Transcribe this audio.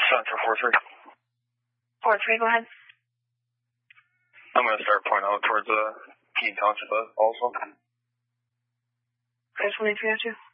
Center 4-3. 4-3, go ahead. I'm going to start pointing out towards Keene Township also. Chris, 1-302.